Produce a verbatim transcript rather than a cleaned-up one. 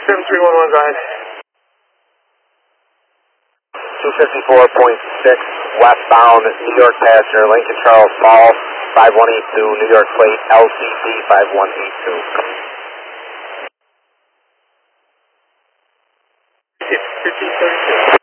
seven three one one, go ahead. two fifty-four point six, westbound, New York passenger, Lincoln Charles Falls, five one eight two, New York plate, L C C five one eight two. It's fifteen thirty-two.